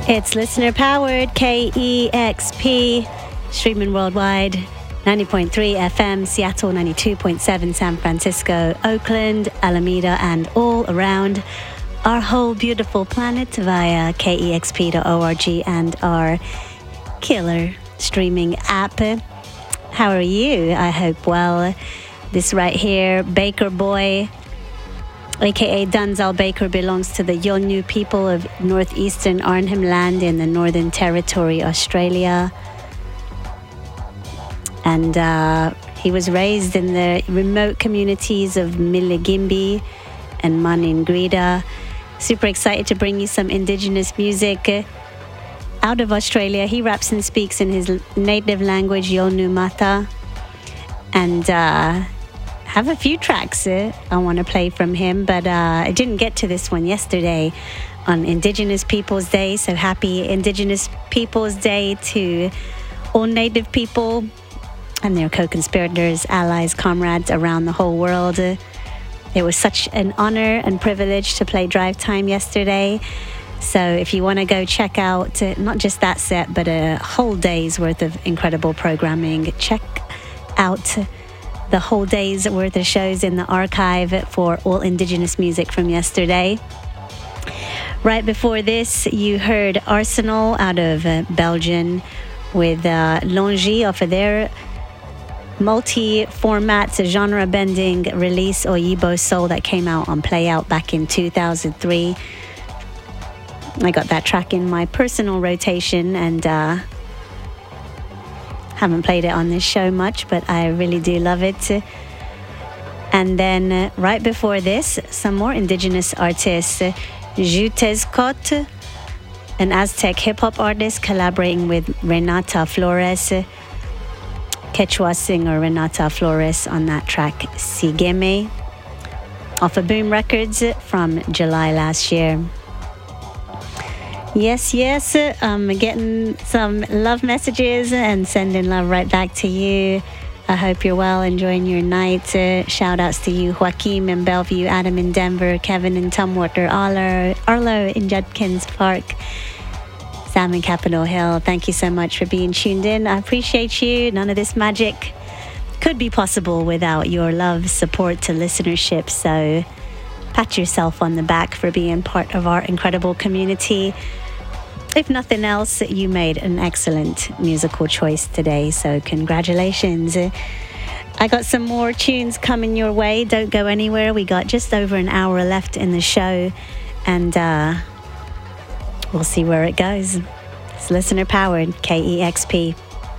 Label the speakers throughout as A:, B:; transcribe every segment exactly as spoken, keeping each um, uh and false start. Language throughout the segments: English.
A: It's listener-powered K E X P, streaming worldwide, ninety point three F M, Seattle, ninety-two point seven San Francisco, Oakland, Alameda, and all around our whole beautiful planet via K E X P dot org and our killer streaming app. How are you? I hope well. This right here, Baker Boy, aka Danzal Baker, belongs to the Yolngu people of northeastern Arnhem Land in the Northern Territory, Australia. And uh, he was raised in the remote communities of Milligimbi and Maningrida. Super excited to bring you some indigenous music out of Australia. He raps and speaks in his native language, Yolngu Mata. And uh, have a few tracks uh, I want to play from him, but uh, I didn't get to this one yesterday on Indigenous Peoples Day. So happy Indigenous Peoples Day to all Native people and their co-conspirators, allies, comrades around the whole world. Uh, it was such an honor and privilege to play Drive Time yesterday. So if you want to go check out uh, not just that set, but a whole day's worth of incredible programming, check out the whole day's worth of shows in the archive for all indigenous music from yesterday. Right before this, you heard Arsenal out of uh, Belgium with uh, Longy off of their multi-format, genre-bending release, Oyibo Soul, that came out on Playout back in two thousand three. I got that track in my personal rotation and uh, haven't played it on this show much, but I really do love it. And then uh, right before this, some more indigenous artists. Jutezcot, an Aztec hip-hop artist collaborating with Renata Flores, Quechua singer Renata Flores on that track, Sigeme, off of Boom Records from July last year. Yes, yes, I'm getting some love messages and sending love right back to you. I hope you're well, enjoying your night. Uh, shout outs to you, Joaquim in Bellevue, Adam in Denver, Kevin in Tumwater, Arlo, Arlo in Judkins Park, Sam in Capitol Hill. Thank you so much for being tuned in. I appreciate you. None of this magic could be possible without your love, support to listenership. So pat yourself on the back for being part of our incredible community. If nothing else, you made an excellent musical choice today, so congratulations. I got some more tunes coming your way. Don't go anywhere. We got just over an hour left in the show, and uh, we'll see where it goes. It's listener-powered, K E X P.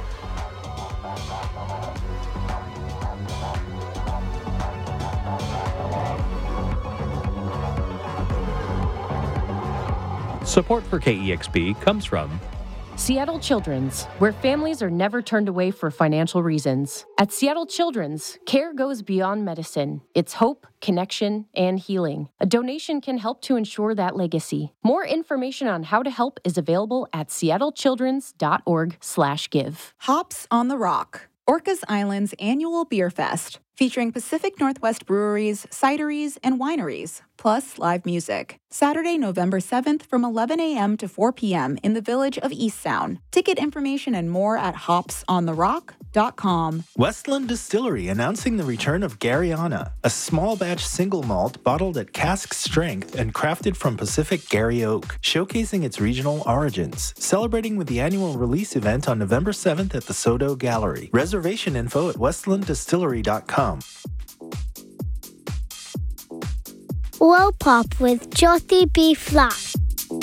B: Support for K E X P comes from
C: Seattle Children's, where families are never turned away for financial reasons. At Seattle Children's, care goes beyond medicine. It's hope, connection, and healing. A donation can help to ensure that legacy. More information on how to help is available at seattle children's dot org slash give.
D: Hops on the Rock, Orcas Island's annual beer fest, featuring Pacific Northwest breweries, cideries, and wineries, plus live music. Saturday, November seventh from eleven a.m. to four p.m. in the village of East Sound. Ticket information and more at hops on the rock dot com.
E: Westland Distillery announcing the return of Garyana, a small batch single malt bottled at cask strength and crafted from Pacific Gary Oak, showcasing its regional origins. Celebrating with the annual release event on November seventh at the Sodo Gallery. Reservation info at westland distillery dot com.
F: World Pop with Jyoti B. Flack.